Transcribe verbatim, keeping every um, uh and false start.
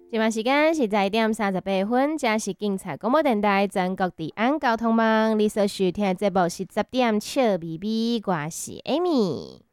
现在时间是十一点三十八分，这是警察广播电台全国治安交通网。你所收听的节目是十点笑咪咪，我是 Amy。